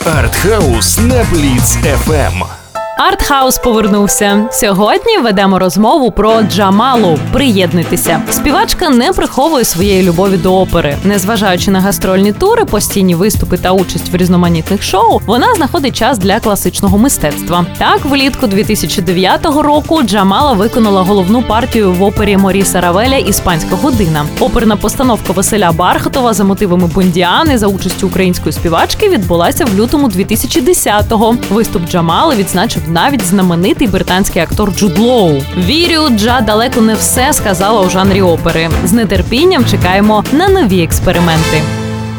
Артхаус на Бліц FM. Артхаус повернувся. Сьогодні ведемо розмову про Джамалу. Приєднуйтеся. Співачка не приховує своєї любові до опери. Незважаючи на гастрольні тури, постійні виступи та участь в різноманітних шоу, вона знаходить час для класичного мистецтва. Так, влітку 2009 року Джамала виконала головну партію в опері Моріса Равеля «Іспанська година». Оперна постановка Василя Бархатова за мотивами Бондіани за участю української співачки відбулася в лютому 2010-го. Виступ Джамали відзначив навіть знаменитий британський актор Джуд Лоу. «Вірю, Джа далеко не все сказала у жанрі опери. З нетерпінням чекаємо на нові експерименти».